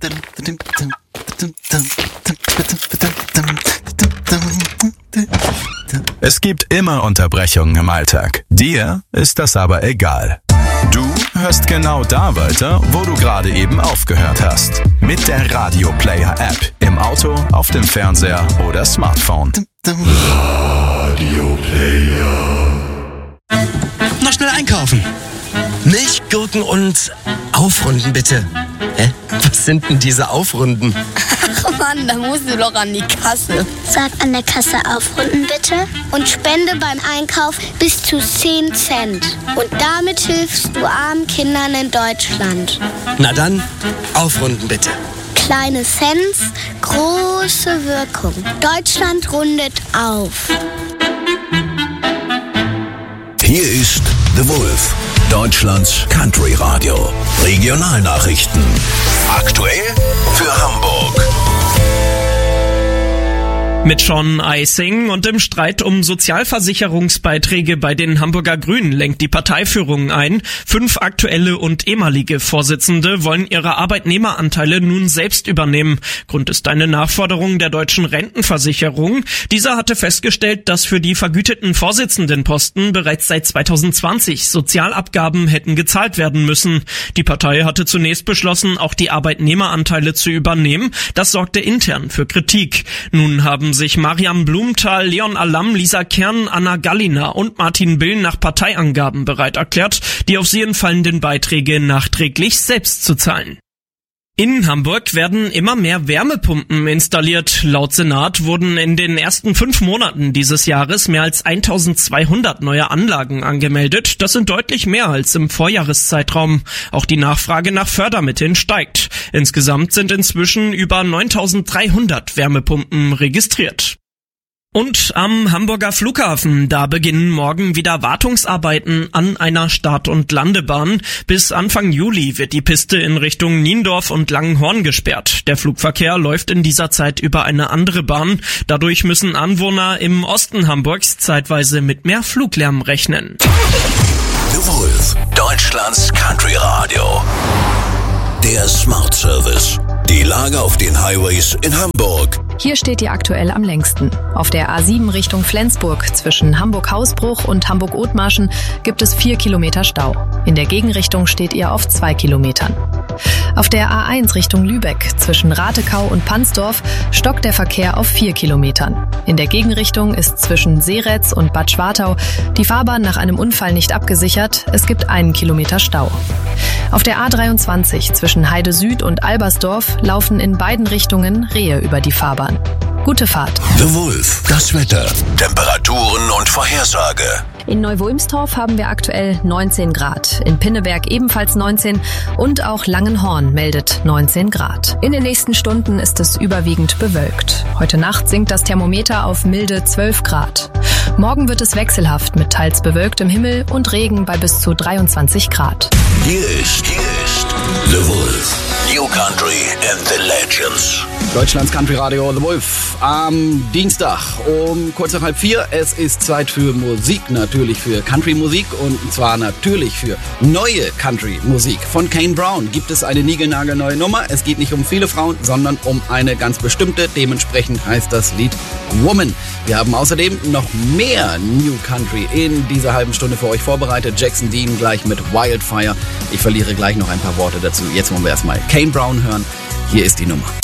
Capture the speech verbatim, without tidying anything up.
Es gibt immer Unterbrechungen im Alltag. Dir ist das aber egal. Du hörst genau da weiter, wo du gerade eben aufgehört hast. Mit der Radio Player App. Im Auto, auf dem Fernseher oder Smartphone. Radio Player. Noch schnell einkaufen. Milch, Gurken und Aufrunden bitte. Hä? Was sind denn diese Aufrunden? Ach Mann, da musst du doch an die Kasse. Sag an der Kasse aufrunden bitte und spende beim Einkauf bis zu zehn Cent. Und damit hilfst du armen Kindern in Deutschland. Na dann, aufrunden bitte. Kleine Cents, große Wirkung. Deutschland rundet auf. Hier ist The Wolf, Deutschlands Country Radio. Regionalnachrichten. Aktuell für Hamburg. Mit Sean Eising und im Streit um Sozialversicherungsbeiträge bei den Hamburger Grünen lenkt die Parteiführung ein. Fünf aktuelle und ehemalige Vorsitzende wollen ihre Arbeitnehmeranteile nun selbst übernehmen. Grund ist eine Nachforderung der deutschen Rentenversicherung. Dieser hatte festgestellt, dass für die vergüteten Vorsitzendenposten bereits seit zweitausendzwanzig Sozialabgaben hätten gezahlt werden müssen. Die Partei hatte zunächst beschlossen, auch die Arbeitnehmeranteile zu übernehmen. Das sorgte intern für Kritik. Nun haben sich Mariam Blumenthal, Leon Alam, Lisa Kern, Anna Galliner und Martin Bill nach Parteiangaben bereit erklärt, die auf sie entfallenden Beiträge nachträglich selbst zu zahlen. In Hamburg werden immer mehr Wärmepumpen installiert. Laut Senat wurden in den ersten fünf Monaten dieses Jahres mehr als eintausendzweihundert neue Anlagen angemeldet. Das sind deutlich mehr als im Vorjahreszeitraum. Auch die Nachfrage nach Fördermitteln steigt. Insgesamt sind inzwischen über neuntausenddreihundert Wärmepumpen registriert. Und am Hamburger Flughafen, da beginnen morgen wieder Wartungsarbeiten an einer Start- und Landebahn. Bis Anfang Juli wird die Piste in Richtung Niendorf und Langenhorn gesperrt. Der Flugverkehr läuft in dieser Zeit über eine andere Bahn. Dadurch müssen Anwohner im Osten Hamburgs zeitweise mit mehr Fluglärm rechnen. The Wolf, Deutschlands Country Radio. Der Smart Service. Die Lage auf den Highways in Hamburg. Hier steht ihr aktuell am längsten. Auf der A sieben Richtung Flensburg zwischen Hamburg-Hausbruch und Hamburg-Othmarschen gibt es vier Kilometer Stau. In der Gegenrichtung steht ihr auf zwei Kilometern. Auf der A eins Richtung Lübeck zwischen Ratekau und Pansdorf stockt der Verkehr auf vier Kilometern. In der Gegenrichtung ist zwischen Seretz und Bad Schwartau die Fahrbahn nach einem Unfall nicht abgesichert. Es gibt einen Kilometer Stau. Auf der A dreiundzwanzig zwischen Heide Süd und Albersdorf laufen in beiden Richtungen Rehe über die Fahrbahn. Gute Fahrt. The Wolf, das Wetter, Temperaturen und Vorhersage. In Neu-Wulmstorf haben wir aktuell neunzehn Grad, in Pinneberg ebenfalls neunzehn und auch Langenhorn meldet neunzehn Grad. In den nächsten Stunden ist es überwiegend bewölkt. Heute Nacht sinkt das Thermometer auf milde zwölf Grad. Morgen wird es wechselhaft mit teils bewölktem Himmel und Regen bei bis zu dreiundzwanzig Grad. Hier ist, hier ist The Wolf, New Country and the Legends. Deutschlands Country Radio The Wolf am Dienstag um kurz nach halb vier. Es ist Zeit für Musik, natürlich für Country-Musik und zwar natürlich für neue Country-Musik. Von Kane Brown gibt es eine niegelnagelneue Nummer. Es geht nicht um viele Frauen, sondern um eine ganz bestimmte. Dementsprechend heißt das Lied Woman. Wir haben außerdem noch mehr New Country in dieser halben Stunde für euch vorbereitet. Jackson Dean gleich mit Wildfire. Ich verliere gleich noch ein paar Worte dazu. Jetzt wollen wir erstmal Kane Brown hören. Hier ist die Nummer.